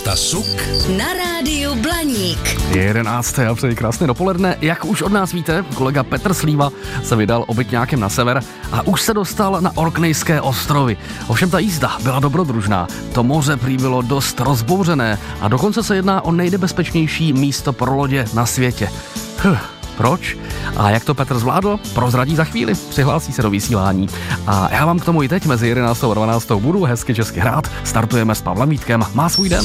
Starosta Suk na rádiu Blaník. Je 11. a přeji krásné dopoledne. Jak už od nás víte, kolega Petr Slíva se vydal obytňákem na sever a už se dostal na Orkneyské ostrovy. Ovšem ta jízda byla dobrodružná. To moře prý bylo dost rozbouřené a dokonce se jedná o nejnebezpečnější místo pro lodě na světě. Proč? A jak to Petr zvládl? Prozradí za chvíli. Přihlásí se do vysílání. A já vám k tomu i teď mezi 11. a 12. budu hezky česky hrát. Startujeme s Pavlem Vítkem. Má svůj den.